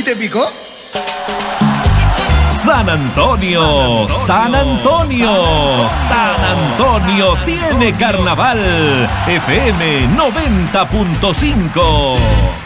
te picó? San Antonio, San Antonio, San Antonio tiene carnaval. FM 90.5.